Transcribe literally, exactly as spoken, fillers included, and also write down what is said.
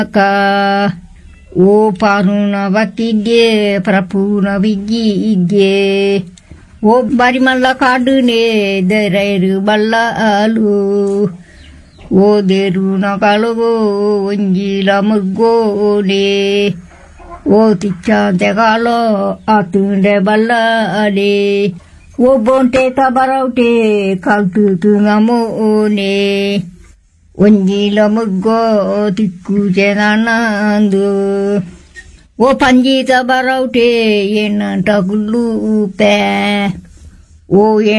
ಓ ಪಾರುನ ಬಕ್ಕಿಗೆ ಪ್ರಪೂನ ವಿಗ್ಗಿಗೆ ಓ ಬರಿಮಲ್ಲ ಕಾಡುನೆ ದೆರೈರು ಬಲ್ಲಾಲು ಓ ದೇರುನ ಕಳುಗೋ ಒಂಜಿಲ ಮುಗ್ಗೋನೆ ಓ ತಿಚ್ಚಾಂತೆ ಕಾಲೋ ಆತುಂಡೆ ಬಲ್ಲಾಲೆ ಓ ಬೊಂಟೆ ತಬರೌಟೆ ಕಲ್ತು ತುಂಗಮೋನೆ ಒಂಜಿಲ ಮುಗ್ಗೋ ತಿಕ್ಕುಜೆ ನನ್ನಂದು ಓ ಪಂಜೀತ ಬರೌಟೆ ಏನಂಟ ಗುಲ್ಲು ಪೇ ಓ